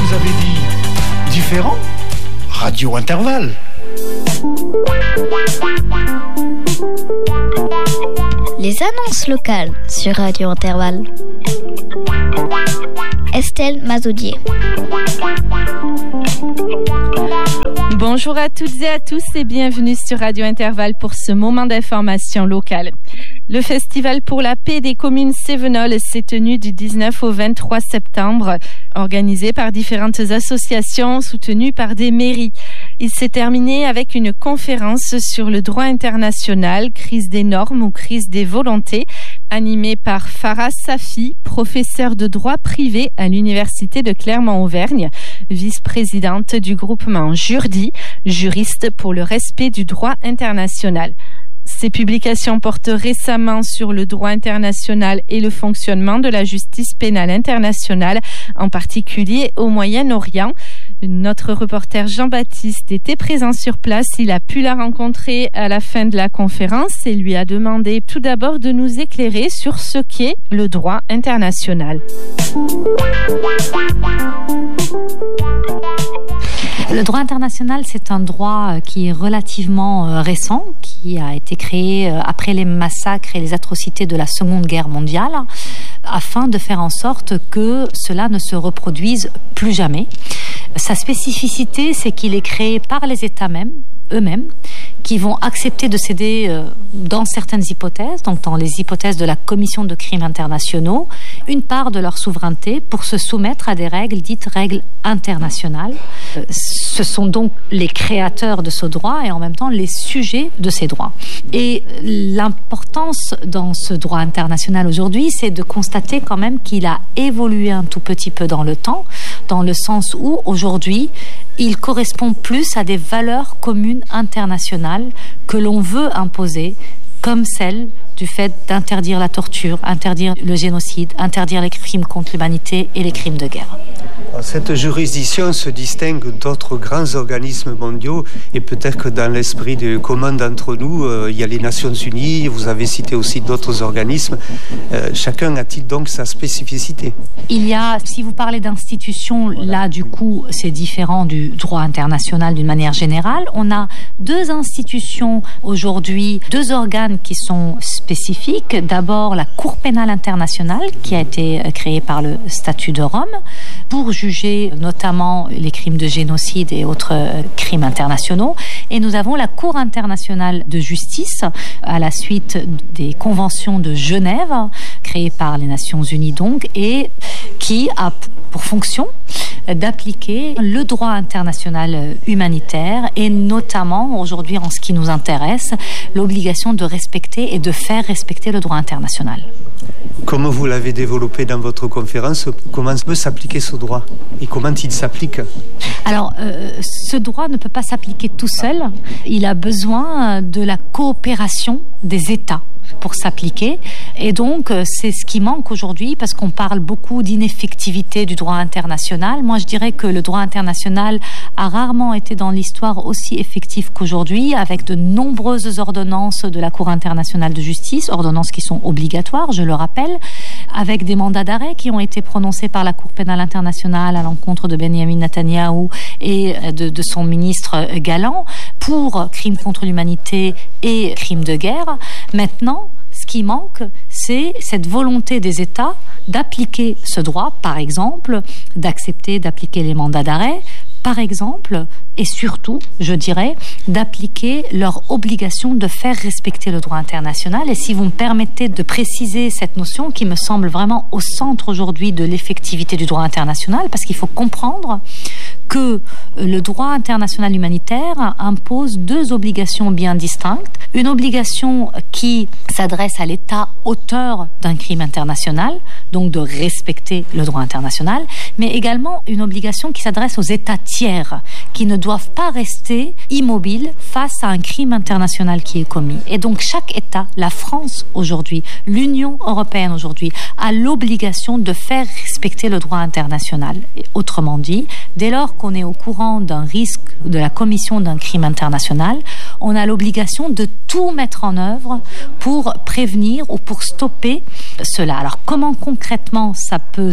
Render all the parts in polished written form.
vous avez dit différent? Radio Intervalle. Les annonces locales sur Radio Intervalle. Estelle Mazoudier. Bonjour à toutes et à tous et bienvenue sur Radio Intervalle pour ce moment d'information locale. Le Festival pour la paix des communes Cévenol s'est tenu du 19 au 23 septembre, organisé par différentes associations soutenues par des mairies. Il s'est terminé avec une conférence sur le droit international, crise des normes ou crise des volontés, animée par Farah Safi, professeure de droit privé à l'Université de Clermont-Auvergne, vice-présidente du groupement Jurdi, juriste pour le respect du droit international. Ces publications portent récemment sur le droit international et le fonctionnement de la justice pénale internationale, en particulier au Moyen-Orient. Notre reporter Jean-Baptiste était présent sur place. Il a pu la rencontrer à la fin de la conférence et lui a demandé tout d'abord de nous éclairer sur ce qu'est le droit international. Le droit international, c'est un droit qui est relativement récent, qui a été créé après les massacres et les atrocités de la Seconde Guerre mondiale, afin de faire en sorte que cela ne se reproduise plus jamais. Sa spécificité, c'est qu'il est créé par les États eux-mêmes, qui vont accepter de céder dans certaines hypothèses, donc dans les hypothèses de la Commission de crimes internationaux, une part de leur souveraineté pour se soumettre à des règles dites règles internationales. Ce sont donc les créateurs de ce droit et en même temps les sujets de ces droits. Et l'importance dans ce droit international aujourd'hui, c'est de constater quand même qu'il a évolué un tout petit peu dans le temps, dans le sens où aujourd'hui, il correspond plus à des valeurs communes internationales que l'on veut imposer, comme celle du fait d'interdire la torture, interdire le génocide, interdire les crimes contre l'humanité et les crimes de guerre. Cette juridiction se distingue d'autres grands organismes mondiaux et peut-être que dans l'esprit de commun d'entre nous, il y a les Nations Unies, vous avez cité aussi d'autres organismes. Chacun a-t-il donc sa spécificité? Il y a, si vous parlez d'institutions, là du coup c'est différent du droit international d'une manière générale. On a deux institutions aujourd'hui, deux organes qui sont spécifiques. D'abord la Cour pénale internationale qui a été créée par le statut de Rome pour juger notamment les crimes de génocide et autres crimes internationaux. Et nous avons la Cour internationale de justice à la suite des conventions de Genève, créées par les Nations Unies donc, et qui a pour fonction d'appliquer le droit international humanitaire et notamment aujourd'hui en ce qui nous intéresse, l'obligation de respecter et de faire respecter le droit international. Comme vous l'avez développé dans votre conférence, comment peut s'appliquer ce droit et comment il s'applique? Alors, ce droit ne peut pas s'appliquer tout seul. Il a besoin de la coopération des États pour s'appliquer. Et donc, c'est ce qui manque aujourd'hui parce qu'on parle beaucoup d'ineffectivité du droit international. Moi, je dirais que le droit international a rarement été dans l'histoire aussi effectif qu'aujourd'hui, avec de nombreuses ordonnances de la Cour internationale de justice, ordonnances qui sont obligatoires, je le rappelle, avec des mandats d'arrêt qui ont été prononcés par la Cour pénale internationale à l'encontre de Benjamin Netanyahou et de son ministre Galland pour crimes contre l'humanité et crimes de guerre. Maintenant, ce qui manque, c'est cette volonté des États d'appliquer ce droit, par exemple, d'accepter d'appliquer les mandats d'arrêt, par exemple, et surtout, je dirais, d'appliquer leur obligation de faire respecter le droit international. Et si vous me permettez de préciser cette notion qui me semble vraiment au centre aujourd'hui de l'effectivité du droit international, parce qu'il faut comprendre que le droit international humanitaire impose deux obligations bien distinctes. Une obligation qui s'adresse à l'État auteur d'un crime international, donc de respecter le droit international, mais également une obligation qui s'adresse aux États tiers, qui ne doivent pas rester immobiles face à un crime international qui est commis. Et donc chaque État, la France aujourd'hui, l'Union européenne aujourd'hui, a l'obligation de faire respecter le droit international. Et autrement dit, dès lors qu'on est au courant d'un risque de la commission d'un crime international, on a l'obligation de tout mettre en œuvre pour prévenir ou pour stopper cela. Alors comment concrètement ça peut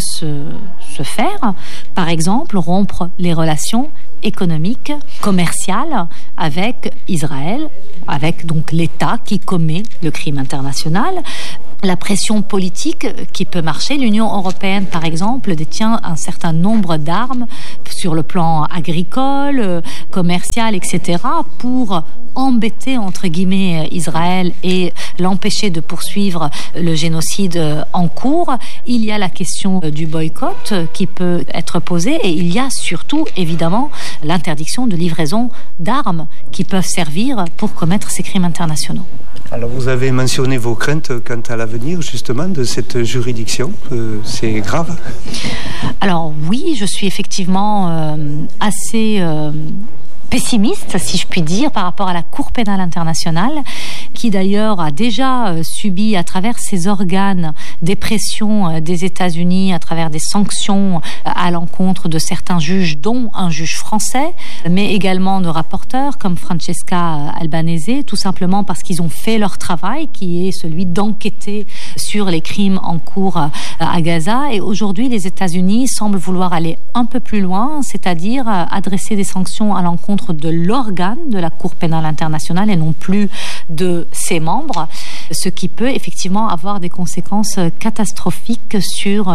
se faire? Par exemple, rompre les relations économiques, commerciales avec Israël, avec donc l'État qui commet le crime international. La pression politique qui peut marcher. L'Union européenne, par exemple, détient un certain nombre d'armes sur le plan agricole, commercial, etc., pour embêter, entre guillemets, Israël et l'empêcher de poursuivre le génocide en cours. Il y a la question du boycott qui peut être posée et il y a surtout, évidemment, l'interdiction de livraison d'armes qui peuvent servir pour commettre ces crimes internationaux. Alors vous avez mentionné vos craintes quant à l'avenir justement de cette juridiction, c'est grave? Alors oui, je suis effectivement assez pessimiste, si je puis dire, par rapport à la Cour pénale internationale, qui d'ailleurs a déjà subi à travers ses organes des pressions des États-Unis, à travers des sanctions à l'encontre de certains juges, dont un juge français, mais également de rapporteurs comme Francesca Albanese, tout simplement parce qu'ils ont fait leur travail, qui est celui d'enquêter sur les crimes en cours à Gaza. Et aujourd'hui, les États-Unis semblent vouloir aller un peu plus loin, c'est-à-dire adresser des sanctions à l'encontre de l'organe de la Cour pénale internationale et non plus de ses membres, ce qui peut effectivement avoir des conséquences catastrophiques sur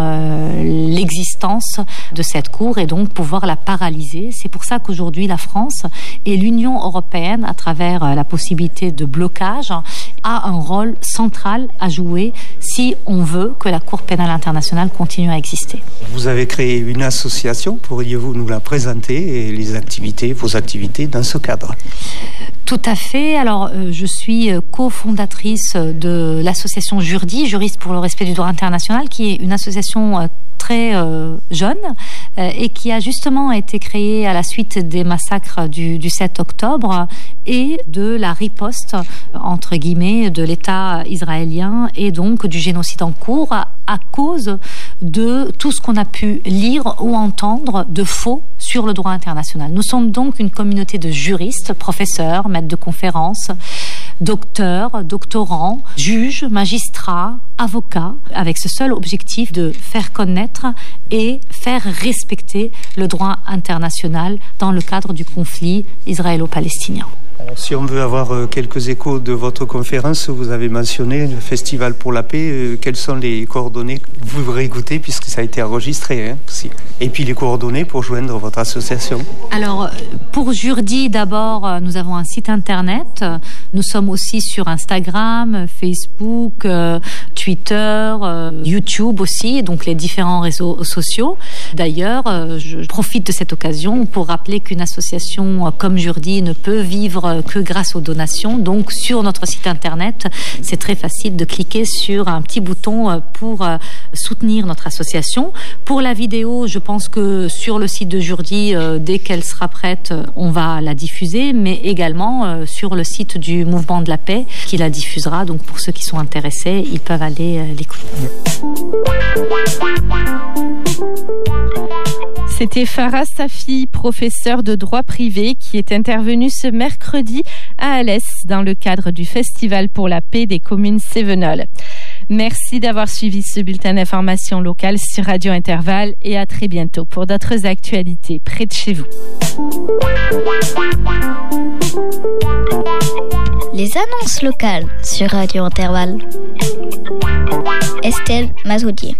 l'existence de cette Cour et donc pouvoir la paralyser. C'est pour ça qu'aujourd'hui la France et l'Union européenne, à travers la possibilité de blocage, a un rôle central à jouer si on veut que la Cour pénale internationale continue à exister. Vous avez créé une association, pourriez-vous nous la présenter et les activités, vos activités dans ce cadre? Tout à fait. Alors, je suis cofondatrice de l'association Jurdi, Juristes pour le respect du droit international, qui est une association très jeune et qui a justement été créée à la suite des massacres du 7 octobre et de la riposte, entre guillemets, de l'État israélien et donc du génocide en cours à cause de tout ce qu'on a pu lire ou entendre de faux sur le droit international. Nous sommes donc une communauté de juristes, professeurs, maîtres de conférences, docteurs, doctorants, juges, magistrats, avocats, avec ce seul objectif de faire connaître et faire respecter le droit international dans le cadre du conflit israélo-palestinien. Alors, si on veut avoir quelques échos de votre conférence, vous avez mentionné le Festival pour la paix. Quelles sont les coordonnées que vous voudrez écouter puisque ça a été enregistré aussi. Et puis les coordonnées pour joindre votre association? Alors, pour Jurdi, d'abord, nous avons un site internet. Nous sommes aussi sur Instagram, Facebook, Twitter, YouTube aussi, donc les différents réseaux sociaux. D'ailleurs, je profite de cette occasion pour rappeler qu'une association comme Jurdi ne peut vivre que grâce aux donations. Donc, sur notre site internet, c'est très facile de cliquer sur un petit bouton pour soutenir notre association. Pour la vidéo, je pense que sur le site de Jurdi, dès qu'elle sera prête, on va la diffuser, mais également sur le site du Mouvement de la Paix qui la diffusera. Donc, pour ceux qui sont intéressés, ils peuvent aller l'écouter. C'était Farah Safi, professeure de droit privé, qui est intervenue ce mercredi à Alès dans le cadre du Festival pour la paix des communes cévenoles. Merci d'avoir suivi ce bulletin d'information locale sur Radio Intervalle et à très bientôt pour d'autres actualités près de chez vous. Les annonces locales sur Radio Intervalle. Estelle Mazoudier.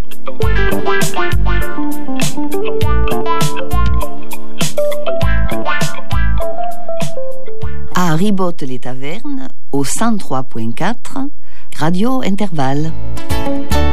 À Ribotte-les-Tavernes, au 103.4, Radio Intervalle.